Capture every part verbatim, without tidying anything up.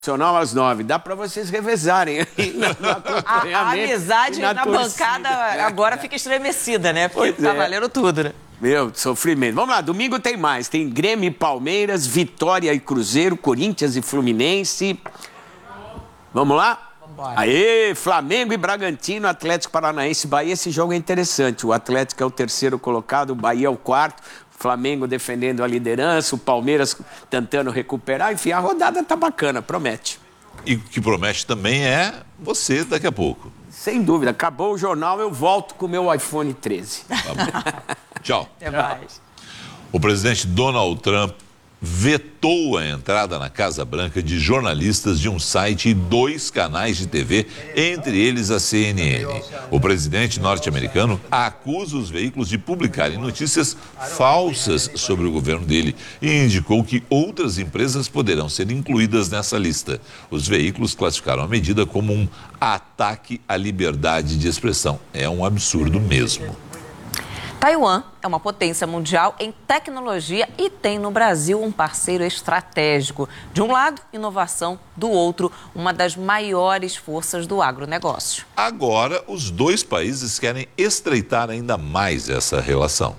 Nacional às nove. Dá para vocês revezarem aí no acompanhamento. A, a amizade na, na bancada agora fica estremecida, né? Porque Pois tá é. valendo tudo, né? Meu, sofrimento. Vamos lá, domingo tem mais. Tem Grêmio e Palmeiras, Vitória e Cruzeiro, Corinthians e Fluminense. Vamos lá? Vambora. Aê, Flamengo e Bragantino, Atlético Paranaense, Bahia. Esse jogo é interessante. O Atlético é o terceiro colocado, o Bahia é o quarto. Flamengo defendendo a liderança, o Palmeiras tentando recuperar. Enfim, a rodada tá bacana, promete. E o que promete também é você daqui a pouco. Sem dúvida. Acabou o jornal, eu volto com o meu iPhone treze. Tá bom. Tchau. Até mais. O presidente Donald Trump vetou a entrada na Casa Branca de jornalistas de um site e dois canais de T V, entre eles a C N N. O presidente norte-americano acusa os veículos de publicarem notícias falsas sobre o governo dele e indicou que outras empresas poderão ser incluídas nessa lista. Os veículos classificaram a medida como um ataque à liberdade de expressão. É um absurdo mesmo. Taiwan é uma potência mundial em tecnologia e tem no Brasil um parceiro estratégico. De um lado, inovação, do outro, uma das maiores forças do agronegócio. Agora, os dois países querem estreitar ainda mais essa relação.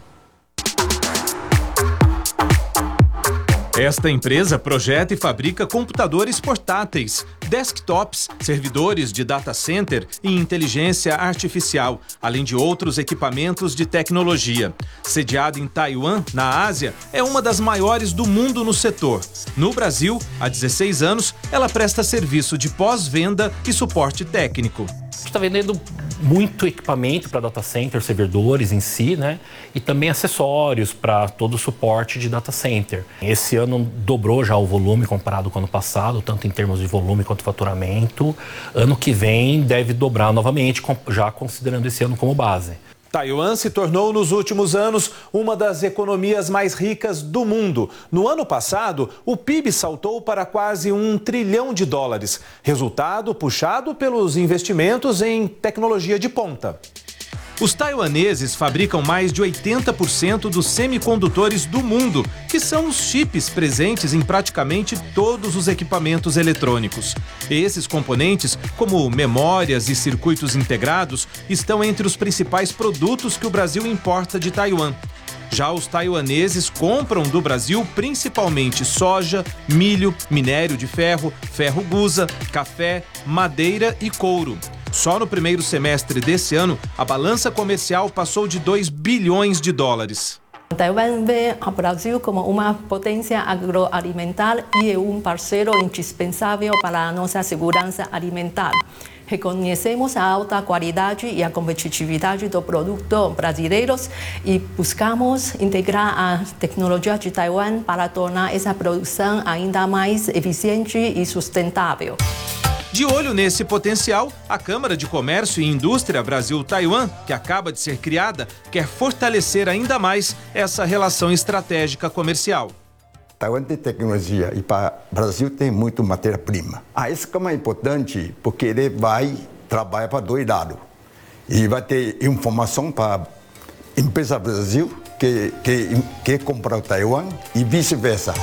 Esta empresa projeta e fabrica computadores portáteis, desktops, servidores de data center e inteligência artificial, além de outros equipamentos de tecnologia. Sediada em Taiwan, na Ásia, é uma das maiores do mundo no setor. No Brasil, há dezesseis anos, ela presta serviço de pós-venda e suporte técnico. A gente está vendendo muito equipamento para data center, servidores em si, né? E também acessórios para todo o suporte de data center. Esse ano dobrou já o volume comparado com o ano passado, tanto em termos de volume quanto faturamento. Ano que vem deve dobrar novamente, já considerando esse ano como base. Taiwan se tornou, nos últimos anos, uma das economias mais ricas do mundo. No ano passado, o P I B saltou para quase um trilhão de dólares, resultado puxado pelos investimentos em tecnologia de ponta. Os taiwaneses fabricam mais de oitenta por cento dos semicondutores do mundo, que são os chips presentes em praticamente todos os equipamentos eletrônicos. Esses componentes, como memórias e circuitos integrados, estão entre os principais produtos que o Brasil importa de Taiwan. Já os taiwaneses compram do Brasil principalmente soja, milho, minério de ferro, ferro-gusa, café, madeira e couro. Só no primeiro semestre desse ano, a balança comercial passou de dois bilhões de dólares. Taiwan vê o Brasil como uma potência agroalimentar e é um parceiro indispensável para a nossa segurança alimentar. Reconhecemos a alta qualidade e a competitividade do produto brasileiros e buscamos integrar a tecnologia de Taiwan para tornar essa produção ainda mais eficiente e sustentável. De olho nesse potencial, a Câmara de Comércio e Indústria Brasil-Taiwan, que acaba de ser criada, quer fortalecer ainda mais essa relação estratégica comercial. Taiwan tem tecnologia e para o Brasil tem muito matéria-prima. Ah, isso como é importante porque ele vai trabalhar para dois lados. E vai ter informação para a empresa Brasil que quer que, que comprar o Taiwan e vice-versa.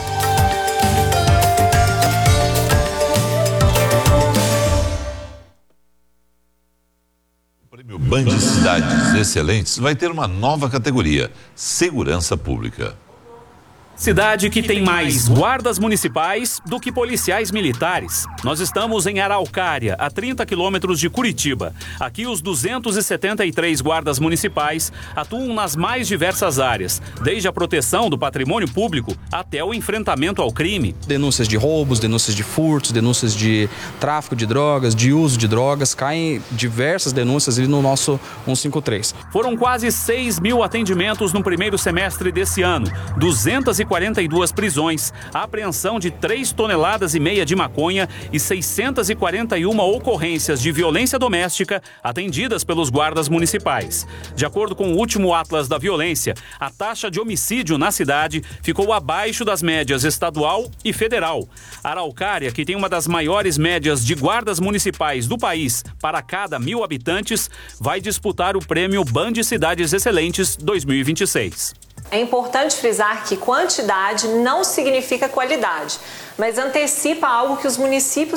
O prêmio Band Cidades Excelentes vai ter uma nova categoria: Segurança Pública. Cidade que tem mais guardas municipais do que policiais militares. Nós estamos em Araucária, a trinta quilômetros de Curitiba. Aqui os duzentos e setenta e três guardas municipais atuam nas mais diversas áreas, desde a proteção do patrimônio público até o enfrentamento ao crime. Denúncias de roubos, denúncias de furtos, denúncias de tráfico de drogas, de uso de drogas, caem diversas denúncias ali no nosso cento e cinquenta e três. Foram quase seis mil atendimentos no primeiro semestre desse ano, duzentas e quarenta e duas prisões, a apreensão de três toneladas e meia de maconha e seiscentas e quarenta e uma ocorrências de violência doméstica atendidas pelos guardas municipais. De acordo com o último Atlas da Violência, a taxa de homicídio na cidade ficou abaixo das médias estadual e federal. Araucária, que tem uma das maiores médias de guardas municipais do país para cada mil habitantes, vai disputar o prêmio Band Cidades Excelentes dois mil e vinte e seis. É importante frisar que quantidade não significa qualidade, mas antecipa algo que os municípios